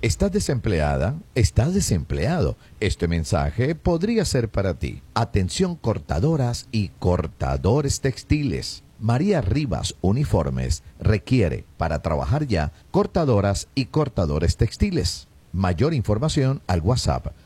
¿Estás desempleada? ¿Estás desempleado? Este mensaje podría ser para ti. Atención cortadoras y cortadores textiles. María Rivas Uniformes requiere, para trabajar ya, cortadoras y cortadores textiles. Mayor información al WhatsApp